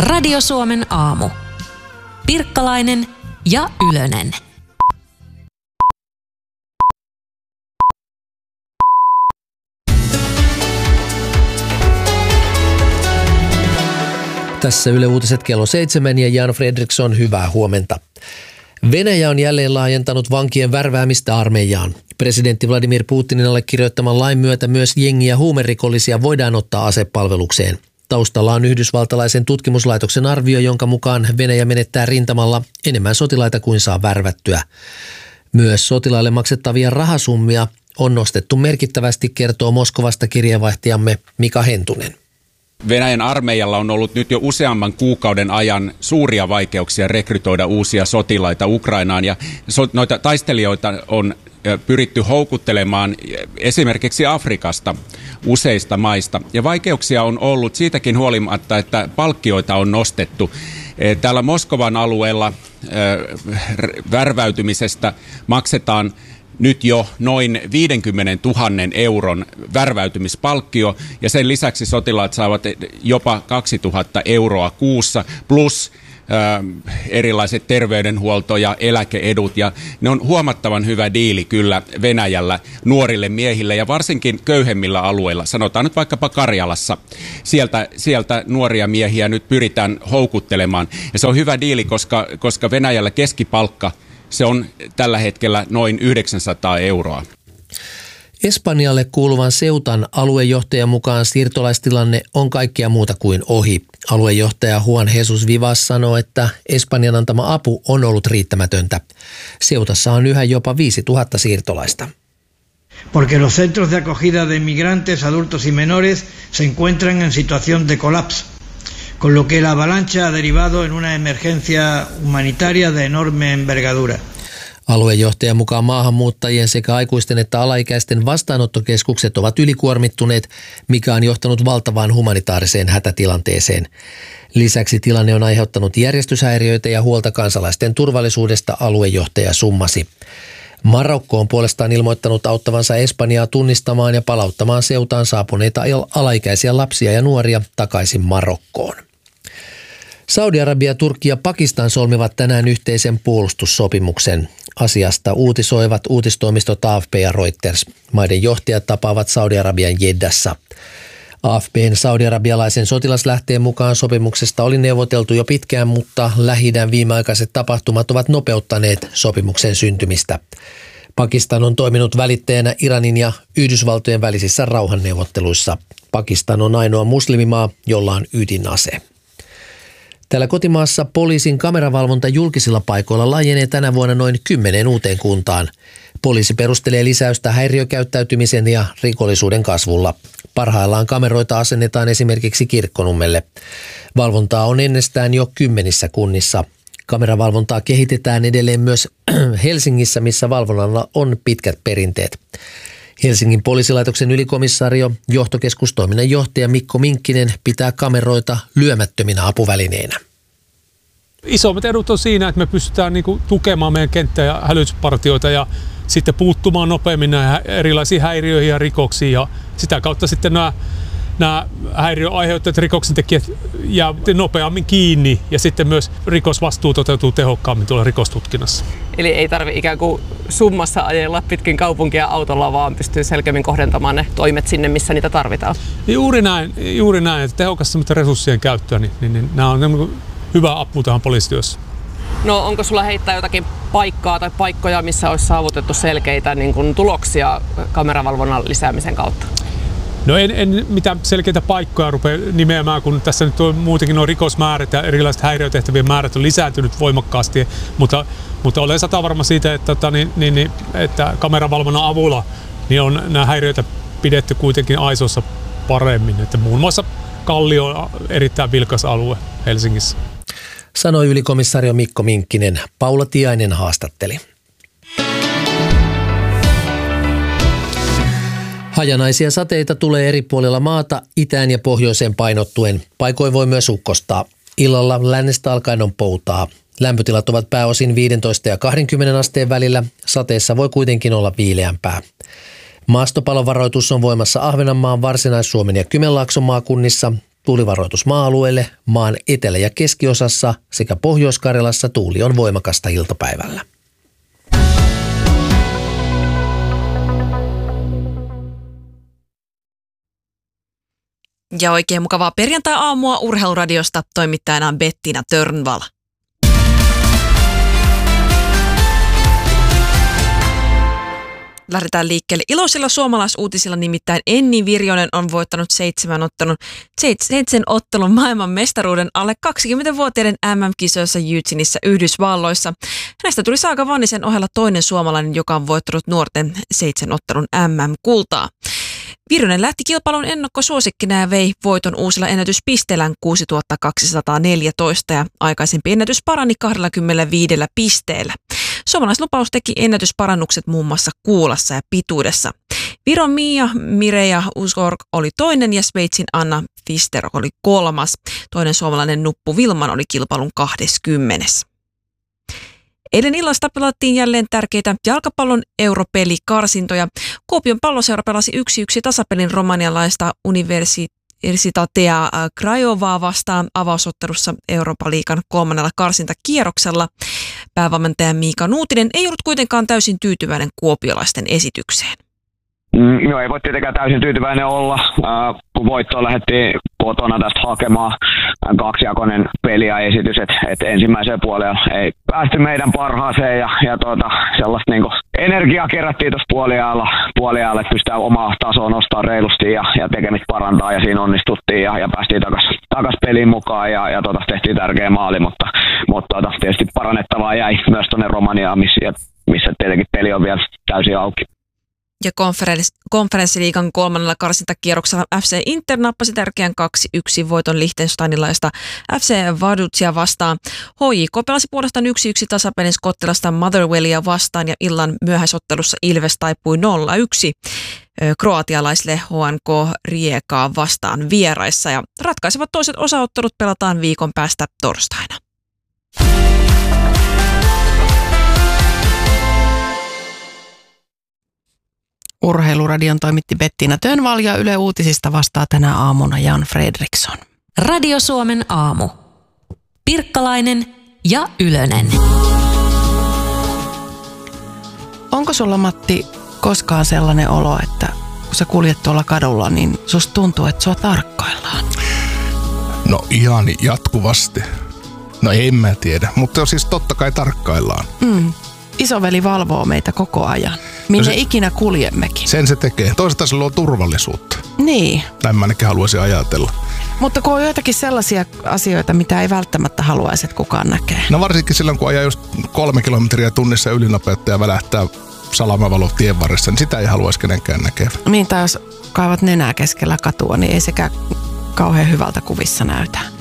Radio Suomen aamu. Pirkkalainen ja Ylönen. Tässä Yle Uutiset kello 7 ja Jan Fredriksson, hyvää huomenta. Venäjä on jälleen laajentanut vankien värväämistä armeijaan. Presidentti Vladimir Putinin allekirjoittaman lain myötä myös jengi- ja huumerikollisia voidaan ottaa asepalvelukseen. Taustalla on yhdysvaltalaisen tutkimuslaitoksen arvio, jonka mukaan Venäjä menettää rintamalla enemmän sotilaita kuin saa värvättyä. Myös sotilaille maksettavia rahasummia on nostettu merkittävästi, kertoo Moskovasta kirjeenvaihtajamme Mika Hentunen. Venäjän armeijalla on ollut nyt jo useamman kuukauden ajan suuria vaikeuksia rekrytoida uusia sotilaita Ukrainaan ja noita taistelijoita on pyritty houkuttelemaan esimerkiksi Afrikasta useista maista. Ja vaikeuksia on ollut siitäkin huolimatta, että palkkioita on nostettu. Täällä Moskovan alueella värväytymisestä maksetaan nyt jo noin 50 000 euron värväytymispalkkio ja sen lisäksi sotilaat saavat jopa 2 000 euroa kuussa plus erilaiset terveydenhuolto- ja eläkeedut ja ne on huomattavan hyvä diili kyllä Venäjällä nuorille miehille ja varsinkin köyhemmillä alueilla. Sanotaan nyt vaikkapa Karjalassa. Sieltä nuoria miehiä nyt pyritään houkuttelemaan ja se on hyvä diili, koska Venäjällä keskipalkka se on tällä hetkellä noin 900 euroa. Espanjalle kuuluvan Ceutan aluejohtajan mukaan siirtolaistilanne on kaikkea muuta kuin ohi. Aluejohtaja Juan Jesus Vivas sanoo, että Espanjan antama apu on ollut riittämätöntä. Ceutassa on yhä jopa 5000 siirtolaista. Porque los centros de acogida de migrantes, adultos y menores se encuentran en situación de colapso, con lo que la avalancha ha derivado en una emergencia humanitaria de enorme envergadura. Aluejohtajan mukaan maahanmuuttajien sekä aikuisten että alaikäisten vastaanottokeskukset ovat ylikuormittuneet, mikä on johtanut valtavaan humanitaariseen hätätilanteeseen. Lisäksi tilanne on aiheuttanut järjestyshäiriöitä ja huolta kansalaisten turvallisuudesta, aluejohtaja summasi. Marokko on puolestaan ilmoittanut auttavansa Espanjaa tunnistamaan ja palauttamaan Ceutaan saapuneita alaikäisiä lapsia ja nuoria takaisin Marokkoon. Saudi-Arabia, Turkki ja Pakistan solmivat tänään yhteisen puolustussopimuksen. Asiasta uutisoivat uutistoimistot AFP ja Reuters. Maiden johtajat tapaavat Saudi-Arabian Jeddassa. AFP:n saudi-arabialaisen sotilaslähteen mukaan sopimuksesta oli neuvoteltu jo pitkään, mutta Lähi-idän viimeaikaiset tapahtumat ovat nopeuttaneet sopimuksen syntymistä. Pakistan on toiminut välittäjänä Iranin ja Yhdysvaltojen välisissä rauhanneuvotteluissa. Pakistan on ainoa muslimimaa, jolla on ydinase. Täällä kotimaassa poliisin kameravalvonta julkisilla paikoilla laajenee tänä vuonna noin 10 uuteen kuntaan. Poliisi perustelee lisäystä häiriökäyttäytymisen ja rikollisuuden kasvulla. Parhaillaan kameroita asennetaan esimerkiksi Kirkkonummelle. Valvontaa on ennestään jo 10 kunnissa. Kameravalvontaa kehitetään edelleen myös Helsingissä, missä valvonnalla on pitkät perinteet. Helsingin poliisilaitoksen ylikomissaario, johtokeskustoiminnan johtaja Mikko Minkkinen pitää kameroita lyömättöminä apuvälineinä. Isommat edut on siinä, että me pystytään tukemaan meidän kenttä- ja hälytyspartioita ja sitten puuttumaan nopeammin näihin erilaisiin häiriöihin ja rikoksiin ja sitä kautta sitten nämä häiriöaiheuttajat rikoksentekijät jää nopeammin kiinni ja sitten myös rikosvastuu toteutuu tehokkaammin tuolla rikostutkinnassa. Eli ei tarvitse ikään kuin summassa ajella pitkin kaupunkia autolla, vaan pystyy selkeämmin kohdentamaan ne toimet sinne, missä niitä tarvitaan. Juuri näin, että tehokasta resurssien käyttöä, niin nämä on hyvä apu tähän poliisityössä. No onko sulla heittää jotakin paikkaa tai paikkoja, missä olisi saavutettu selkeitä tuloksia kameravalvonnan lisäämisen kautta? No en mitään selkeitä paikkoja rupea nimeämään, kun tässä nyt on muutenkin nuo rikosmäärät ja erilaiset häiriötehtävien määrät on lisääntynyt voimakkaasti, mutta olen satavarma siitä, että kameravalvonnan avulla niin on nämä häiriöitä pidetty kuitenkin aisoissa paremmin, että muun muassa Kallio on erittäin vilkas alue Helsingissä. Sanoi ylikomissario Mikko Minkkinen. Paula Tiainen haastatteli. Hajanaisia sateita tulee eri puolilla maata itään ja pohjoiseen painottuen. Paikoin voi myös ukkostaa. Illalla lännestä alkaen on poutaa. Lämpötilat ovat pääosin 15 ja 20 asteen välillä. Sateessa voi kuitenkin olla viileämpää. Maastopalovaroitus on voimassa Ahvenanmaan, Varsinais-Suomen ja Kymenlaakson maakunnissa. Tuulivaroitus maa-alueelle, maan etelä- ja keskiosassa sekä Pohjois-Karjalassa tuuli on voimakasta iltapäivällä. Ja oikein mukavaa perjantai-aamua Urheiluradiosta, toimittajana Bettina Törnvall. Lähdetään liikkeelle iloisilla suomalaisuutisilla, nimittäin Enni Virjonen on voittanut 7 ottelun maailman mestaruuden alle 20-vuotiaiden MM-kisoissa Eugenissä Yhdysvalloissa. Hänestä tuli Saga Vannisen ohella toinen suomalainen, joka on voittanut nuorten 7 ottelun MM-kultaa. Virjonen lähti kilpailun ennakkosuosikkina ja vei voiton uusilla ennätyspisteillään 6214 ja aikaisempi ennätys parani 25 pisteellä. Suomalaislupaus teki ennätysparannukset muun muassa kuulassa ja pituudessa. Viron Mia Mireja Usorg oli toinen ja Sveitsin Anna Fister oli kolmas. Toinen suomalainen Nuppu Vilman oli kilpailun 20. Eilen illasta pelattiin jälleen tärkeitä jalkapallon europelikarsintoja. Kuopion Palloseura pelasi 1-1 tasapelin romanialaista Universitatea Craiovaa vastaan avausottelussa Eurooppa-liigan 3. karsintakierroksella. Päävalmentaja Miika Nuutinen ei ollut kuitenkaan täysin tyytyväinen kuopiolaisten esitykseen. No ei voi tietenkään täysin tyytyväinen olla, kun voittoon lähdettiin kotona tästä hakemaan kaksijakoinen peli ja esitys, että ensimmäiseen puoleen ei päästy meidän parhaaseen ja sellaista niinku energiaa kerättiin tuossa puoliajalla, että pystytään omaa tasoa nostamaan reilusti ja tekemistä parantaa ja siinä onnistuttiin ja päästiin takas peliin mukaan ja tehtiin tärkeä maali, mutta tietysti parannettavaa jäi myös tuonne Romaniaan, missä tietenkin peli on vielä täysin auki. Ja konferenssiliigan 3. karsintakierroksella FC Inter nappasi tärkeän 2-1 voiton Liechtensteinilaista FC Vaduzia vastaan. HJK pelasi puolestaan 1-1 tasapelin skottilasta Motherwellia vastaan ja illan myöhäisottelussa Ilves taipui 0-1 kroatialaisille HNK Rijekaa vastaan vieraissa. Ja ratkaisevat toiset osaottelut pelataan viikon päästä torstaina. Urheiluradion toimitti Bettina Törnvall ja Yle Uutisista vastaa tänä aamuna Jan Fredriksson. Radio Suomen aamu. Pirkkalainen ja Ylönen. Onko sulla, Matti, koskaan sellainen olo, että kun sä kuljet tuolla kadulla, niin susta tuntuu, että sua tarkkaillaan? No ihan jatkuvasti. No en mä tiedä, mutta siis totta kai tarkkaillaan. Isoveli valvoo meitä koko ajan. Minne ikinä kuljemmekin. Sen se tekee. Toisaalta se luo turvallisuutta. Niin. Näin mä ainakin haluaisin ajatella. Mutta kun on joitakin sellaisia asioita, mitä ei välttämättä haluaisi, että kukaan näkee. No varsinkin silloin, kun ajaa just 3 kilometriä tunnissa ylinopeutta ja välähtää salamavalo tien varressa, niin sitä ei haluaisi kenenkään näkevä. Niin, tai jos kaivat nenää keskellä katua, niin ei sekään kauhean hyvältä kuvissa näytä.